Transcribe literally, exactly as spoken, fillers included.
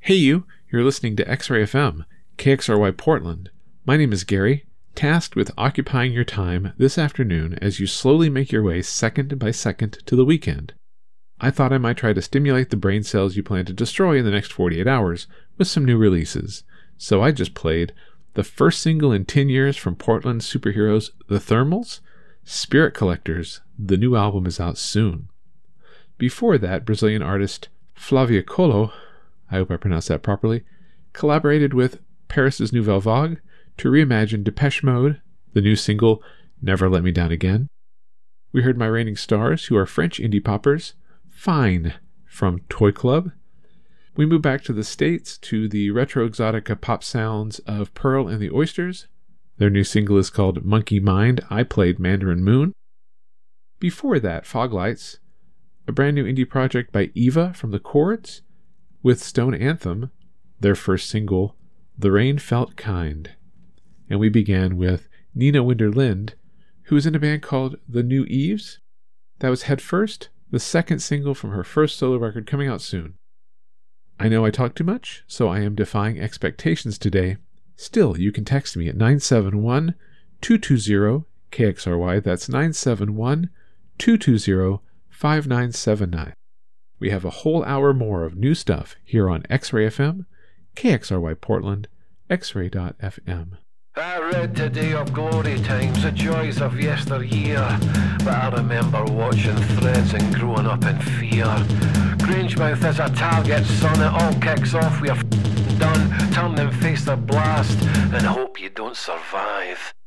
Hey you, you're listening to X-Ray F M, K X R Y Portland. My name is Gary, tasked with occupying your time this afternoon as you slowly make your way second by second to the weekend. I thought I might try to stimulate the brain cells you plan to destroy in the next forty-eight hours with some new releases. So I just played the first single in ten years from Portland superheroes The Thermals, Spirit Collectors. The new album is out soon. Before that, Brazilian artist Flavia Colo, I hope I pronounced that properly, collaborated with Paris's Nouvelle Vague to reimagine Depeche Mode, the new single Never Let Me Down Again. We heard My Raining Stars, who are French indie poppers, Fine from Toy Club. We move back to the States to the retro exotica pop sounds of Pearl and the Oysters. Their new single is called Monkey Mind. I played Mandarin Moon. Before that, Foglights, a brand new indie project by Eva from the Chords, with Stone Anthem, their first single, The Rain Felt Kind. And we began with Nina Winder-Lind, who is in a band called The New Eves. That was Head First, the second single from her first solo record coming out soon. I know I talk too much, so I am defying expectations today. Still, you can text me at nine seven one, two two zero, K X R Y. That's nine seven one, two two zero, five nine seven nine. We have a whole hour more of new stuff here on X-Ray F M, K X R Y Portland, x ray dot f m. I read today of glory times, the joys of yesteryear, but I remember watching Threads and growing up in fear. Grangemouth is a target, son, it all kicks off, we're f***ing done. Turn and face the blast, and hope you don't survive.